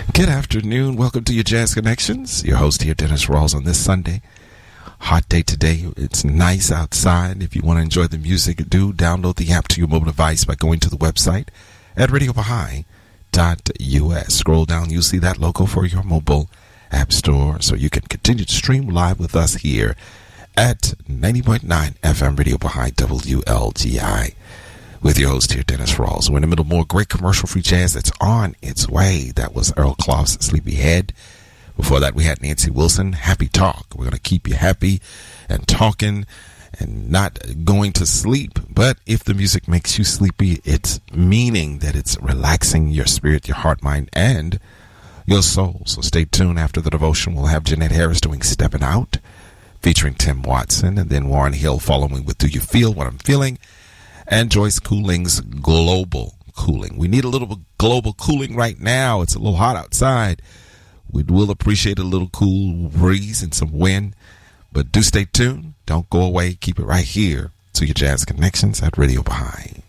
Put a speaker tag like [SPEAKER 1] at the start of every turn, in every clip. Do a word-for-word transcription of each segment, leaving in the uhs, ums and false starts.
[SPEAKER 1] Good afternoon. Welcome to your Jazz Connections. Your host here, Dennis Rawls, on this Sunday. Hot day today. It's nice outside. If you want to enjoy the music, do download the app to your mobile device by going to the website at radio baha'i dot u s. Scroll down, you'll see that logo for your mobile app store, so you can continue to stream live with us here at ninety point nine F M Radio Baha'i W L G I. With your host here, Dennis Rawls. We're in the middle of more great commercial-free jazz that's on its way. That was Earl Clought's Sleepyhead. Before that, we had Nancy Wilson, Happy Talk. We're going to keep you happy and talking and not going to sleep. But if the music makes you sleepy, it's meaning that it's relaxing your spirit, your heart, mind, and your soul. So stay tuned. After the devotion, we'll have Jeanette Harris doing Stepping Out, featuring Tim Watson, and then Warren Hill following with Do You Feel What I'm Feeling? And Joyce Cooling's Global Cooling. We need a little global cooling right now. It's a little hot outside. We will appreciate a little cool breeze and some wind. But do stay tuned. Don't go away. Keep it right here to your Jazz Connections at Radio Baha'i.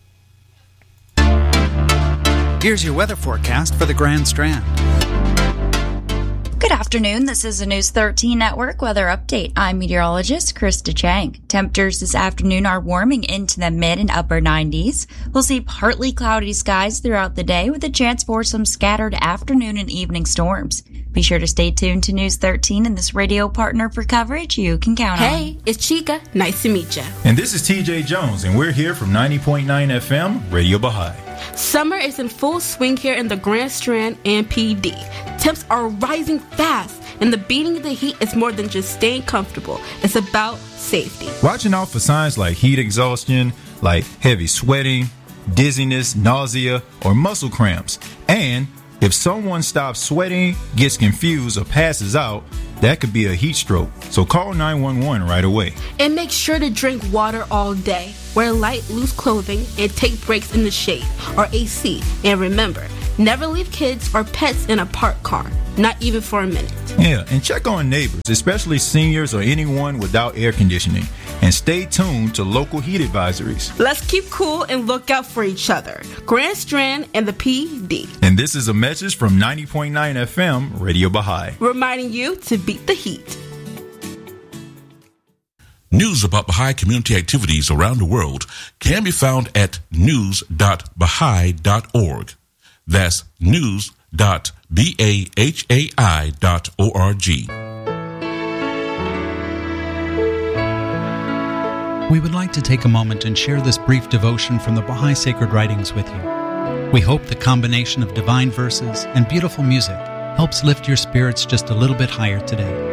[SPEAKER 2] Here's your weather forecast for the Grand Strand.
[SPEAKER 3] Good afternoon. This is the News thirteen Network Weather Update. I'm meteorologist Krista Chang. Temperatures this afternoon are warming into the mid and upper nineties. We'll see partly cloudy skies throughout the day with a chance for some scattered afternoon and evening storms. Be sure to stay tuned to News thirteen and this radio partner for coverage you can count on.
[SPEAKER 4] Hey, it's Chica. Nice to meet you.
[SPEAKER 5] And this is T J Jones, and we're here from ninety point nine F M, Radio Baha'i.
[SPEAKER 4] Summer is in full swing here in the Grand Strand and P D. Temps are rising fast, and the beating of the heat is more than just staying comfortable. It's about safety.
[SPEAKER 5] Watching out for signs like heat exhaustion, like heavy sweating, dizziness, nausea, or muscle cramps. And if someone stops sweating, gets confused, or passes out, that could be a heat stroke. So call nine one one right away.
[SPEAKER 4] And make sure to drink water all day. Wear light, loose clothing, and take breaks in the shade or A C. And remember, never leave kids or pets in a parked car, not even for a minute.
[SPEAKER 5] Yeah, and check on neighbors, especially seniors or anyone without air conditioning. And stay tuned to local heat advisories.
[SPEAKER 4] Let's keep cool and look out for each other. Grand Strand and the P D.
[SPEAKER 5] And this is a message from ninety point nine F M, Radio Baha'i.
[SPEAKER 4] Reminding you to beat the heat.
[SPEAKER 6] News about Baha'i community activities around the world can be found at news dot baha'i dot org. That's news dot bahai dot org.
[SPEAKER 2] We would like to take a moment and share this brief devotion from the Baha'i Sacred Writings with you. We hope the combination of divine verses and beautiful music helps lift your spirits just a little bit higher today.